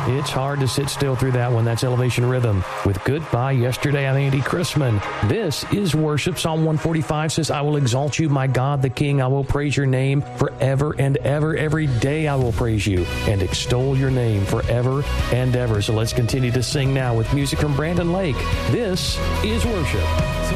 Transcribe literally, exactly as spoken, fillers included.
It's hard to sit still through that one. That's Elevation Rhythm with Goodbye Yesterday. I'm Andy Chrisman. This is worship. Psalm one forty-five says, I will exalt you, my God, the King. I will praise your name forever and ever. Every day I will praise you and extol your name forever and ever. So let's continue to sing now with music from Brandon Lake. This is worship.